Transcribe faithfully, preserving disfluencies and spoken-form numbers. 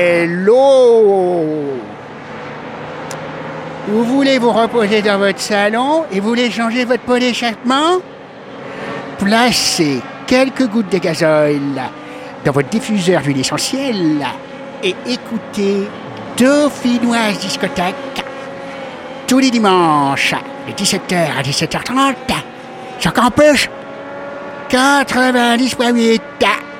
Hello! Vous voulez vous reposer dans votre salon et vous voulez changer votre pot d'échappement? Placez quelques gouttes de gazole dans votre diffuseur d'huile essentielle et écoutez Dauphinoise Discothèque tous les dimanches de dix-sept heures à dix-sept heures trente sur Campus quatre-vingt-dix point huit.